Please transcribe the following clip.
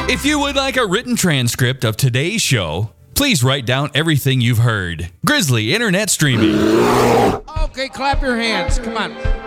If you would like a written transcript of today's show, please write down everything you've heard. Grizzly Internet Streaming. Okay, clap your hands. Come on.